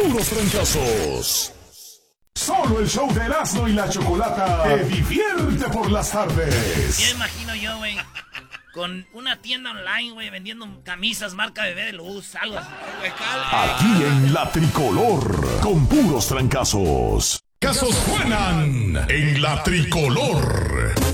puros trancazos. Solo el show de Erasmo y la Chocolata te divierte por las tardes. Ya imagino yo, güey, con una tienda online, güey, vendiendo camisas marca Bebé de Luz, algo así. Aquí en La Tricolor, con puros trancazos. Casos suenan en La Tricolor.